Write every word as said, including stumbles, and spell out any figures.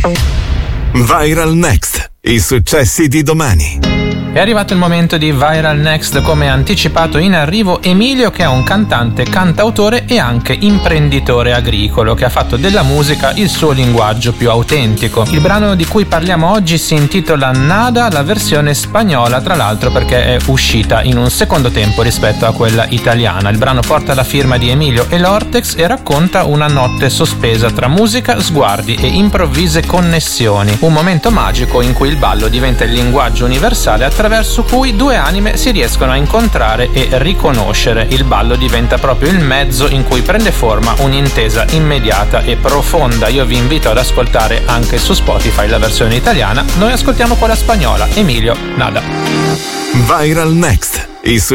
Viral Next, i successi di domani. È arrivato il momento di Viral Next, come anticipato in arrivo Emilio, che è un cantante, cantautore e anche imprenditore agricolo che ha fatto della musica il suo linguaggio più autentico. Il brano di cui parliamo oggi si intitola Nada, la versione spagnola tra l'altro perché è uscita in un secondo tempo rispetto a quella italiana. Il brano porta la firma di Emilio Elortex e racconta una notte sospesa tra musica, sguardi e improvvise connessioni, un momento magico in cui il ballo diventa il linguaggio universale attraverso cui due anime si riescono a incontrare e riconoscere. Il ballo diventa proprio il mezzo in cui prende forma un'intesa immediata e profonda. Io vi invito ad ascoltare anche su Spotify la versione italiana. Noi ascoltiamo quella spagnola. Emilio, Nada. Viral Next, i